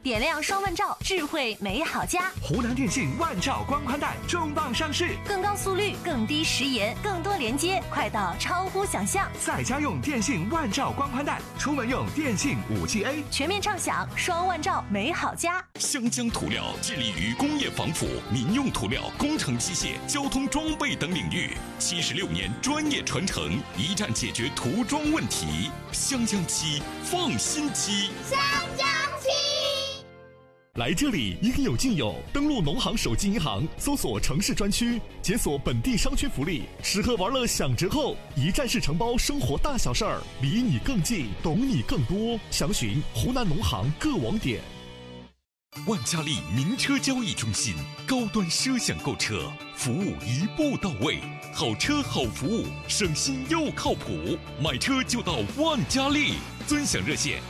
点亮双万兆，智慧美好家。 湖南电信万兆光宽带重磅上市， 更高速率，更低时延，更多连接，快到超乎想象。 在家用电信万兆光宽带，出门用电信5G A， 全面畅享双万兆美好家。 湘江涂料致力于工业防腐、民用涂料、工程机械、交通装备等领域，76年专业传承，一站解决涂装问题。湘江漆，放心漆。 湘江漆。 来这里应有尽有，登录农行手机银行，搜索城市专区，解锁本地商圈福利，吃喝玩乐享折扣，一站式承包生活大小事儿，离你更近，懂你更多。详询湖南农行各网点。 万家丽名车交易中心，高端奢享购车，服务一步到位，好车好服务，省心又靠谱，买车就到万家丽。尊享热线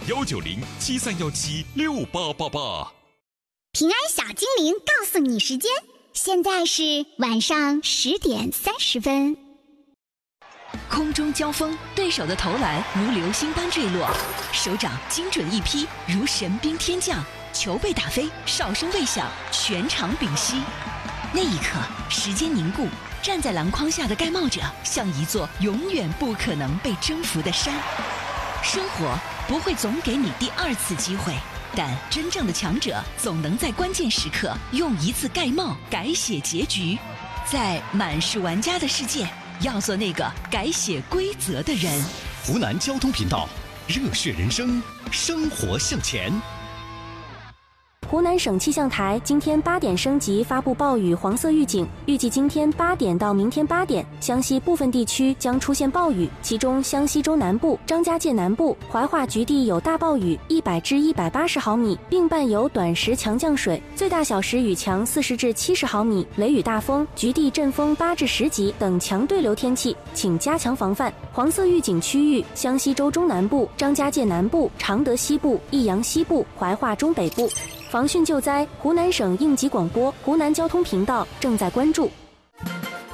19073176888。 平安小精灵告诉你时间，现在是晚上10点30分。 空中交锋，对手的投篮如流星般坠落，手掌精准一劈，如神兵天降，球被打飞，哨声未响，全场屏息。那一刻，时间凝固，站在篮筐下的盖帽者像一座永远不可能被征服的山。生活不会总给你第二次机会，但真正的强者总能在关键时刻用一次盖帽改写结局。在满是玩家的世界，要做那个改写规则的人。 湖南交通频道，热血人生，生活向前。 湖南省气象台今天8点升级发布暴雨黄色预警，预计今天8点到明天8点，湘西部分地区将出现暴雨，其中湘西州南部、张家界南部、怀化局地有大暴雨100至180毫米，并伴有短时强降水，最大小时雨强40至70毫米，雷雨大风，局地阵风8至10级等强对流天气，请加强防范。黄色预警区域：湘西州中南部、张家界南部、常德西部、益阳西部、怀化中北部。防汛救灾，湖南省应急广播、湖南交通频道正在关注。